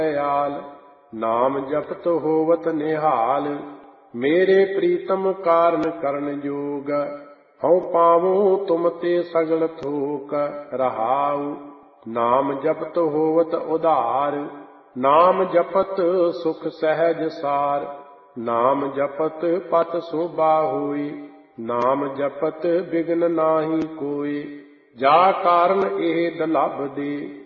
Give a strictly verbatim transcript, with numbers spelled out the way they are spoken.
दयाल। नाम जपत होवत निहाल, मेरे प्रीतम कारण करन जोग। हऊँ पावूं तुम ते सगल थोक रहाऊ। नाम जपत होवत उधार, नाम जपत सुख सहज सार। नाम जपत पत शोभा होई, नाम जपत बिघ्न नाही कोई। जा कारण एह दुलभ दे,